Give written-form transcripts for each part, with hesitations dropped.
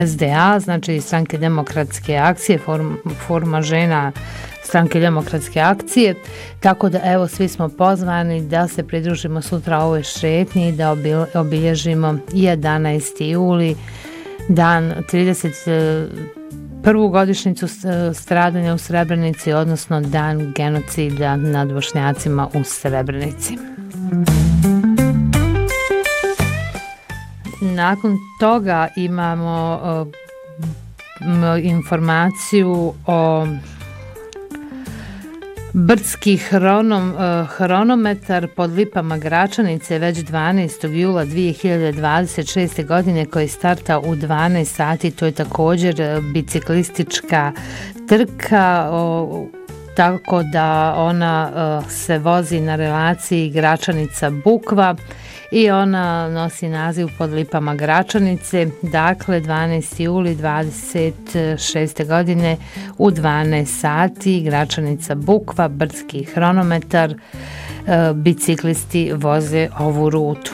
SDA, znači Stranke demokratske akcije, forma žena Stranke demokratske akcije, tako da evo svi smo pozvani da se pridružimo sutra ovoj šetnji i da obilježimo 11. juli, dan 31. godišnjicu stradanja u Srebrenici, odnosno dan genocida nad Bošnjacima u Srebrenici. Nakon toga imamo informaciju o brdski hronometar pod Lipama Gračanice već 12. jula 2026. godine koji starta u 12 sati. To je također biciklistička trka, tako da ona se vozi na relaciji Gračanica-Bukva i ona nosi naziv pod Lipama Gračanice. Dakle, 12. juli 26. godine u 12 sati Gračanica-Bukva, brdski hronometar, biciklisti voze ovu rutu.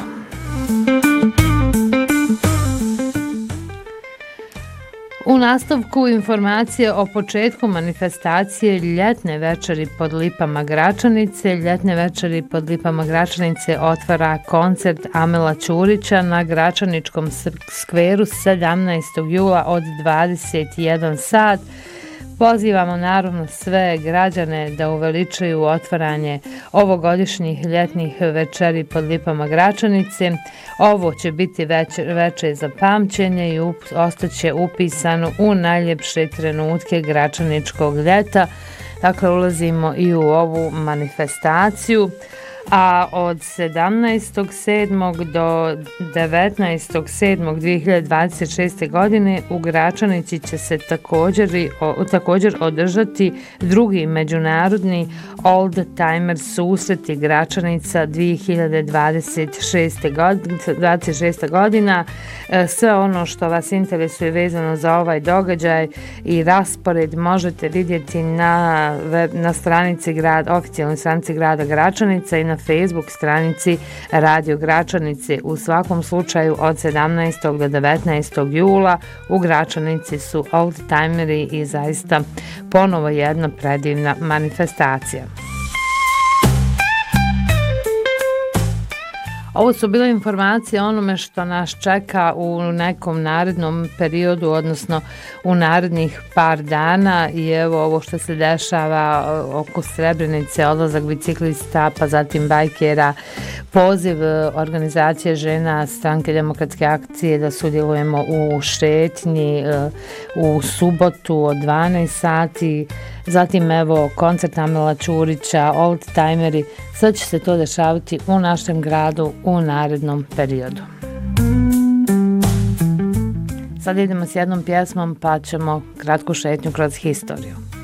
U nastavku informacije o početku manifestacije Ljetne večeri pod Lipama Gračanice. Ljetne večeri pod Lipama Gračanice otvara koncert Amela Ćurića na Gračaničkom skveru 17. jula od 21 sat. Pozivamo naravno sve građane da uveličaju otvaranje ovogodišnjih ljetnih večeri pod Lipama Gračanice. Ovo će biti večer za pamćenje i ostaće upisano u najljepše trenutke gračaničkog ljeta. Dakle, ulazimo i u ovu manifestaciju. A od 17.7. do 19.7.2026. godine u Gračanici će se također održati drugi međunarodni Old Timer susreti Gračanica 2026. godina. Sve ono što vas interesuje vezano za ovaj događaj i raspored možete vidjeti na stranici oficijalnoj stranici grada Gračanica i na Facebook stranici Radio Gračanice. U svakom slučaju od 17. do 19. jula u Gračanici su oldtimeri i zaista ponovo jedna predivna manifestacija. Ovo su bile informacije o onome što nas čeka u nekom narednom periodu, odnosno u narednih par dana, i evo ovo što se dešava oko Srebrenice, odlazak biciklista, pa zatim bajkera, poziv organizacije žena Stranke demokratske akcije da sudjelujemo u šetnji u subotu od 12 sati, zatim evo koncert Amela Ćurića, oldtimeri, sve će se to dešavati u našem gradu u narednom periodu. Sad idemo s jednom pjesmom pa ćemo kratku šetnju kroz historiju.